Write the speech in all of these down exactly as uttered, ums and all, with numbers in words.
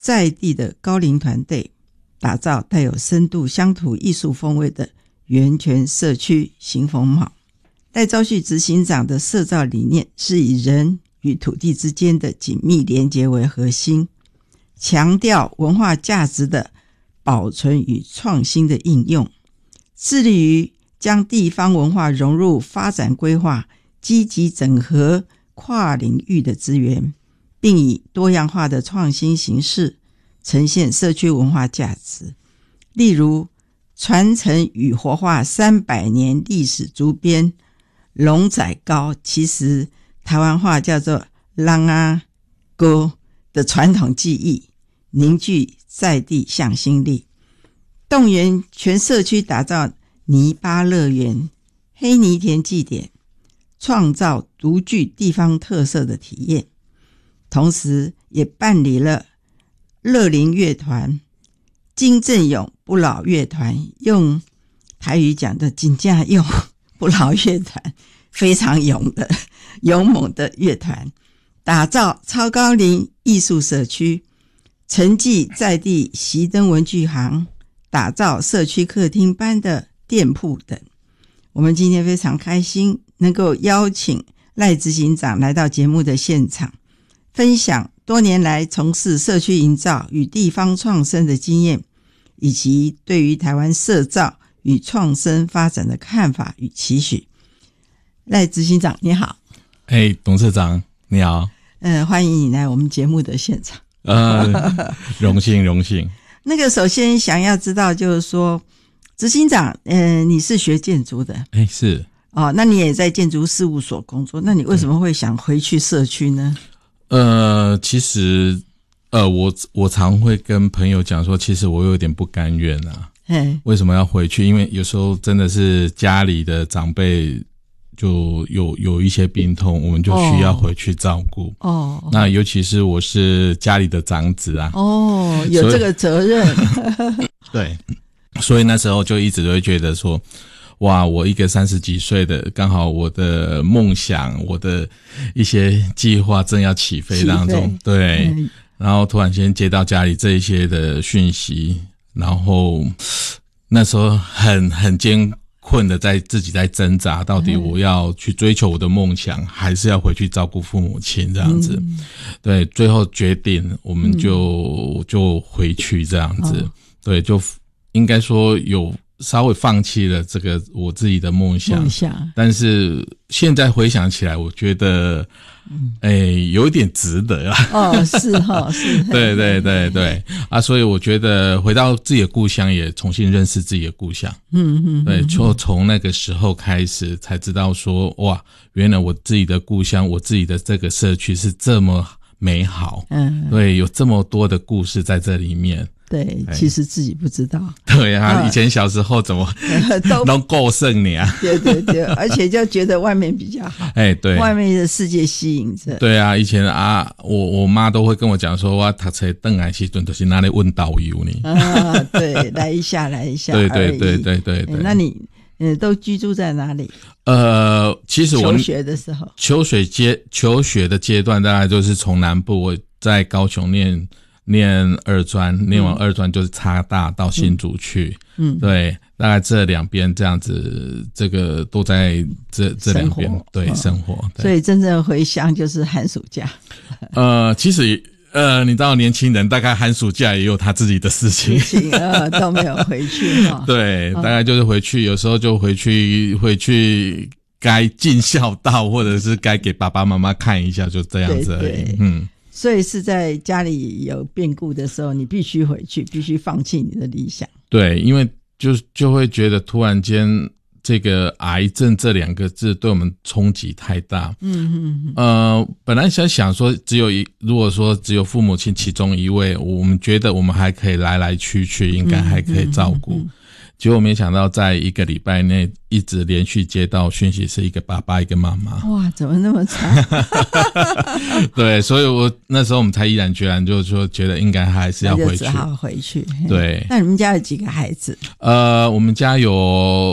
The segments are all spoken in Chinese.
在地的高龄团队，打造带有深度乡土艺术风味的源泉社区行风貌。赖昭旭执行长的社造理念是以人与土地之间的紧密连结为核心，强调文化价值的保存与创新的应用，致力于将地方文化融入发展规划，积极整合跨领域的资源，并以多样化的创新形式呈现社区文化价值。例如传承与活化三百年历史竹编龙仔糕，其实台湾话叫做啷啊糕的传统技艺，凝聚在地向心力，动员全社区打造泥巴乐园、黑泥田祭典，创造独具地方特色的体验。同时也办理了乐龄乐团、金正勇不老乐团，用台语讲的真正用不老乐团，非常勇的勇猛的乐团，打造超高龄艺术社区，承继在地熄灯文具行，打造社区客厅般的店铺等。我们今天非常开心能够邀请赖执行长来到节目的现场，分享多年来从事社区营造与地方创生的经验，以及对于台湾社造与创生发展的看法与期许。赖执行长你好。 哎，董事长你好。 呃，欢迎你来我们节目的现场。 呃，荣幸荣幸。 那个首先想要知道就是说，执行长，呃，你是学建筑的？ 哎，是。 哦，那你也在建筑事务所工作，那你为什么会想回去社区呢？ 呃，其实，呃，我我常会跟朋友讲说，其实我有点不甘愿啊。 嘿，为什么要回去？因为有时候真的是家里的长辈就有有一些病痛，我们就需要回去照顾。哦，那尤其是我是家里的长子啊。 哦，有这个责任。 对，所以那时候就一直都会觉得说，哇，我一个三十几岁的，刚好我的梦想，我的一些计划正要起飞当中，对、嗯，然后突然间接到家里这一些的讯息，然后那时候很很艰困的在自己在挣扎，到底我要去追求我的梦想，还是要回去照顾父母亲这样子、嗯、对，最后决定我们就、嗯、就回去这样子、哦、对，就应该说有稍微放弃了这个我自己的梦想，梦想，但是现在回想起来，我觉得，嗯，哎，有一点值得啊。 哦，是哈、哦，是。 对对对对啊，所以我觉得回到自己的故乡，也重新认识自己的故乡。嗯嗯，对，就从那个时候开始，才知道说，哇，原来我自己的故乡，我自己的这个社区是这么美好。嗯，对，有这么多的故事在这里面。 对，其实自己不知道。 对啊，以前小时候怎么都都够胜你啊？ 对对对，而且就觉得外面比较好。哎，对，外面的世界吸引着。 对啊，以前啊，我我妈都会跟我讲说，我读册回来时阵就是拿来问导游呢。 啊，对，来一下，来一下。 对对对对对对。 那你嗯都居住在哪里？ 呃，其实我求学的时候， 求学阶求学的阶段，大概就是从南部，我在高雄念。念二专，念完二专就是插大到新竹去，嗯，对，大概这两边这样子，这个都在这这两边对、哦、生活，对， 所以真正回乡就是寒暑假。 呃，其实呃，你知道年轻人大概寒暑假也有他自己的事情， 事情呃都没有回去哈、哦。 对，大概就是回去，有时候就回去回去该尽孝道，或者是该给爸爸妈妈看一下，就这样子而已。对对，嗯。 所以是在家里有变故的时候，你必须回去，必须放弃你的理想。 对，因为就就会觉得突然间这个癌症这两个字对我们冲击太大。嗯嗯。呃，本来想想说只有一，如果说只有父母亲其中一位，我们觉得我们还可以来来去去，应该还可以照顾。嗯嗯嗯嗯，结果没想到在一个礼拜内一直连续接到讯息，是一个爸爸一个妈妈。 哇，怎么那么惨？ 对，所以我那时候我们才毅然决然就是说觉得应该还是要回去， 只好回去。 对。 那你们家有几个孩子？ 呃，我们家有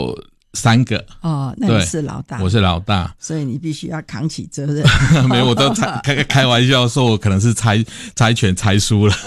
三个哦，那你是老大， 我是老大， 所以你必须要扛起责任。 没有，我都开开玩笑说，我可能是猜猜拳猜输了。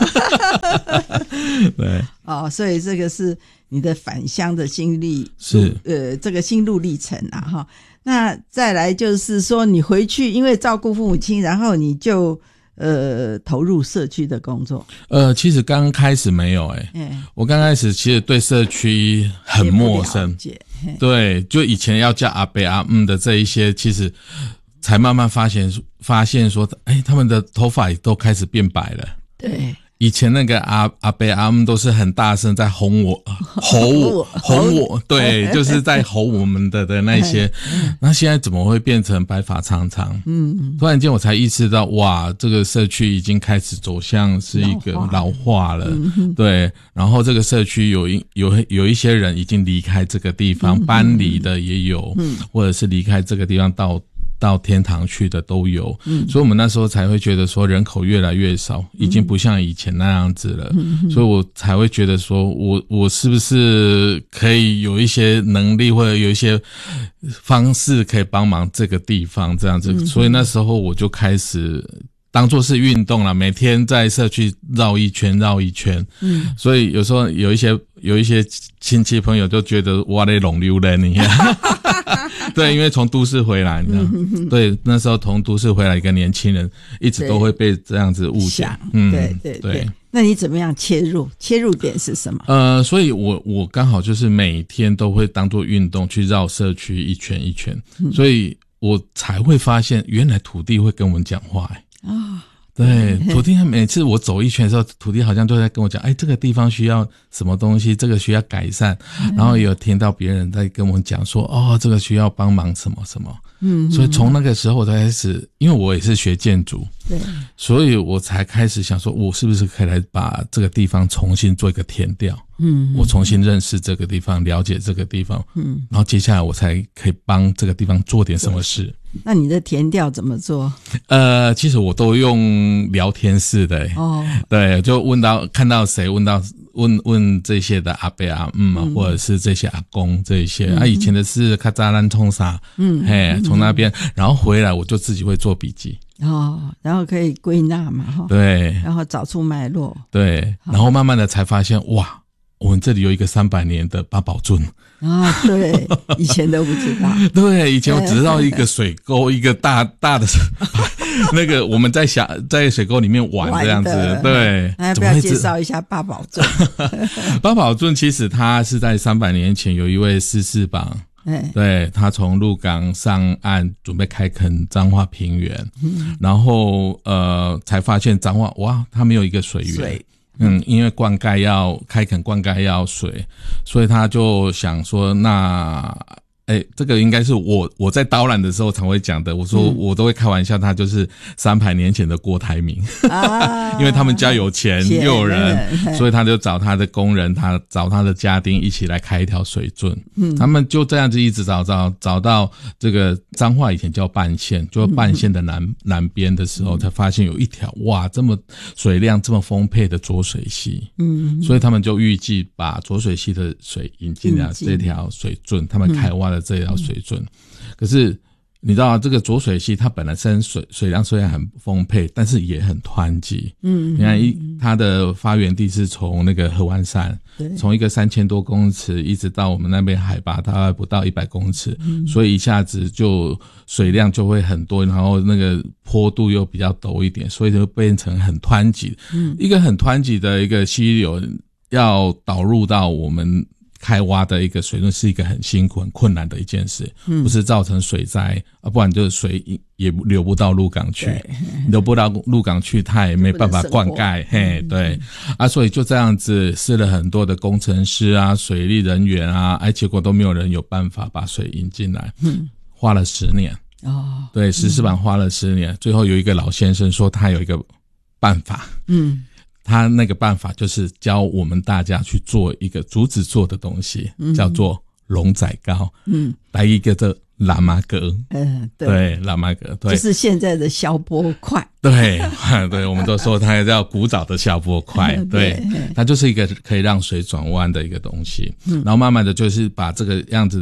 对， 哦，所以这个是你的返乡的心历， 是呃，这个心路历程啊，哈。那再来就是说，你回去因为照顾父母亲，然后你就呃投入社区的工作。 呃，其实刚开始没有诶、欸嗯、我刚开始其实对社区很陌生，对，就以前要叫阿伯阿姆的这一些，其实才慢慢发现发现说，哎，他们的头发也都开始变白了。 对。 以前那个阿阿伯阿姆都是很大声在哄我吼我吼我，对，就是在吼我们的的那些。那现在怎么会变成白发苍苍？嗯，突然间我才意识到，哇，这个社区已经开始走向是一个老化了。对，然后这个社区有一有有一些人已经离开这个地方，搬离的也有，或者是离开这个地方到。到天堂去的都有，嗯，所以我们那时候才会觉得说人口越来越少，已经不像以前那样子了，嗯，所以我才会觉得说我我是不是可以有一些能力或者有一些方式可以帮忙这个地方这样子，嗯，所以那时候我就开始当作是运动了，每天在社区绕一圈绕一圈，嗯，所以有时候有一些有一些亲戚朋友就觉得我在弄溜人一样。对，因为从都市回来，你知道，嗯，对，那时候从都市回来一个年轻人，一直都会被这样子误解。 嗯，对对 对, 对。那你怎么样切入？切入点是什么？ 呃，所以我我刚好就是每天都会当做运动去绕社区一圈一圈，嗯，所以我才会发现原来土地会跟我们讲话，欸。啊。对，土地每次我走一圈的时候，土地好像都在跟我讲，哎，这个地方需要什么东西，这个需要改善，然后有听到别人在跟我讲说，哦，这个需要帮忙什么什么。嗯，所以从那个时候我才开始，因为我也是学建筑，对，所以我才开始想说，我是不是可以来把这个地方重新做一个填调。嗯，我重新认识这个地方，了解这个地方，嗯，然后接下来我才可以帮这个地方做点什么事。 那你的填调怎么做？ 呃，其实我都用聊天式的，欸，哦，对，就问到看到谁，问到问问这些的阿伯阿姆，嗯，或者是这些阿公这一些，嗯，啊，以前的是卡扎兰冲沙，嗯，嘿，从那边，然后回来我就自己会做笔记。 哦，然后可以归纳嘛，哈， 对， 然后找出脉络， 对，然后慢慢的才发现，哇，我们这里有一个三百年的八宝圳啊，对，以前都不知道， 对，以前我只知道一个水沟，一个大大的那个我们在小在水沟里面玩这样子，对， 那要不要介绍一下八宝圳？ 八宝圳其实它是在三百年前有一位施世榜。对，他从鹿港上岸准备开垦彰化平原，嗯，然后呃才发现彰化哇，它没有一个水源，水嗯，因为灌溉要开垦灌溉要水，所以他就想说那。哎，这个应该是我我在导览的时候常会讲的。我说我都会开玩笑，他就是三百年前的郭台铭，啊，因为他们家有钱又有人，所以他就找他的工人，他找他的家丁一起来开一条水圳。嗯，他们就这样子一直找找找到这个彰化以前叫半线，就半线的南、嗯、南边的时候，才发现有一条哇这么水量这么丰沛的浊水溪。嗯，所以他们就预计把浊水溪的水引进了这条水圳，他们开挖了这条水圳，可是你知道这个浊水溪它本来身水水量虽然很丰沛，但是也很湍急。嗯，你看它的发源地是从那个合欢山，从一个三千多公尺一直到我们那边海拔大概不到一百公尺，嗯，所以一下子就水量就会很多，然后那个坡度又比较陡一点，所以就变成很湍急。嗯，一个很湍急的一个溪流要导入到我们开挖的一个水圳是一个很辛苦很困难的一件事，嗯，不是造成水灾啊，不然就是水也流不到鹿港去，流不到鹿港去它也没办法灌溉，嘿，对，啊，所以就这样子试了很多的工程师啊水利人员啊，哎，结果都没有人有办法把水引进来，嗯，花了十年哦，对，石狮板花了十年，最后有一个老先生说他有一个办法，嗯，他那个办法就是教我们大家去做一个竹子做的东西，嗯，叫做龙仔糕，嗯，来一个这喇嘛格，嗯，对，对，喇嘛格，对， 就是现在的消波块， 对，对，我们都说它叫古早的消波块，对，对，它就是一个可以让水转弯的一个东西，嗯，然后慢慢的就是把这个样子的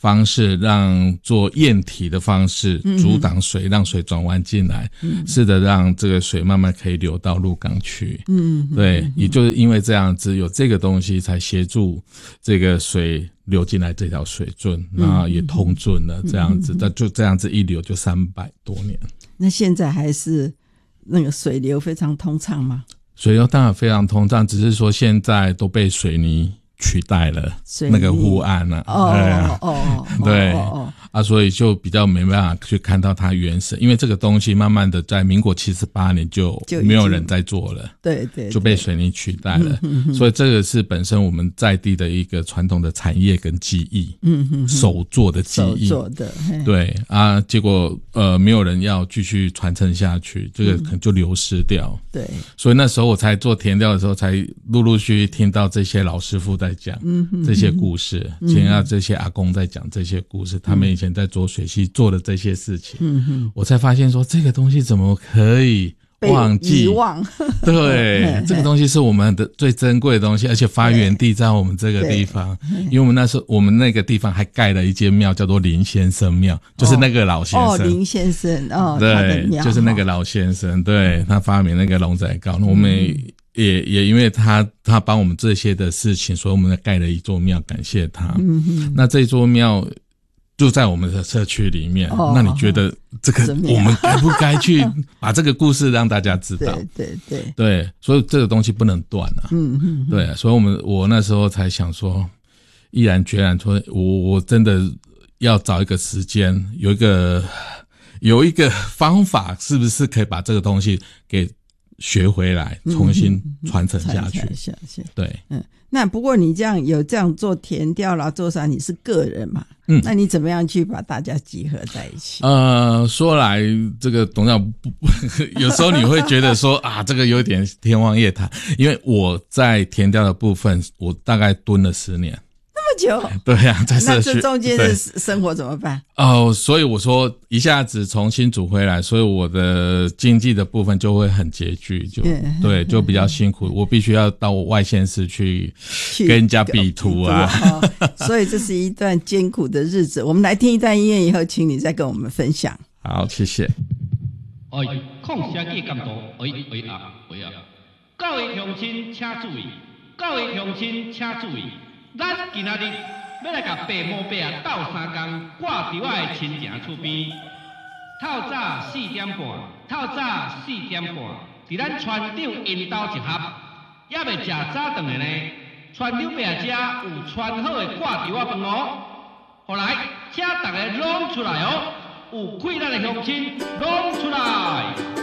方式，让做堰体的方式阻挡水，让水转弯进来，嗯，是的，让这个水慢慢可以流到鹿港区。嗯，对，也就是因为这样子有这个东西，才协助这个水流进来这条水圳，然后也通圳了，这样子，那就这样子一流就三百多年。 那现在还是那个水流非常通畅吗？ 水流当然非常通畅，只是说现在都被水泥取代了那个护岸了、啊。 哦哦哦， 对。 哦哦啊，所以就比较没办法去看到它原始，因为这个东西慢慢的在民国七十八年就没有人在做了， 对 对, 对， 就被水泥取代了、嗯哼哼。所以这个是本身我们在地的一个传统的产业跟技艺，嗯哼哼，手做的技艺， 手做的， 对啊，结果呃没有人要继续传承下去，这个可能就流失掉。嗯、对，所以那时候我才做田调的时候，才陆陆续续听到这些老师傅在讲、嗯、这些故事，听到这些阿公在讲这些故事，他们以前在做水系做的这些事情，嗯哼，我才发现说这个东西怎么可以忘记？ 遗忘， 对，这个东西是我们的最珍贵的东西，而且发源地在我们这个地方，因为我们那时候我们那个地方还盖了一间庙，叫做林先生庙，就是那个老先生， 哦，林先生，哦， 对，就是那个老先生，对，他发明那个龙仔糕，我们也也因为他他帮我们这些的事情，所以我们盖了一座庙，感谢他。嗯哼，那这座庙就在我们的社区里面、哦、那你觉得这个我们该不该去把这个故事让大家知道？ 对对对对，所以这个东西不能断啊。嗯嗯，对，所以我们我那时候才想说，毅然决然说，我我真的要找一个时间，有一个有一个方法，是不是可以把这个东西给学回来，重新传承下去？嗯、下去对， 嗯。那不过你这样有这样做田调啦，做啥？你是个人嘛？嗯，那你怎么样去把大家集合在一起？ 呃，说来这个董事长，有时候你会觉得说啊，这个有点天方夜谭，因为我在田调的部分，我大概蹲了十年。 那么久？ 对呀、啊，在社区。 那这中间的生活怎么办？ 哦，所以我说一下子从新竹回来，所以我的经济的部分就会很拮据，就对，就比较辛苦。我必须要到外县市去跟人家比图啊， 哦、所以这是一段艰苦的日子。我们来听一段音乐以后，请你再跟我们分享。 好，谢谢。 哎，抗社记监督，哎哎啊哎啊！各位乡亲请注意，各位乡亲请注意。咱今仔日要来甲爸母伯啊斗三工，挂伫我的亲情厝边。透早四点半，透早四点半，伫咱船长因兜一合，也未食早顿的呢。船长伯啊，遮有穿好的挂伫我饭哦。后来，请大家拢出来哦，有气力的乡亲拢出来。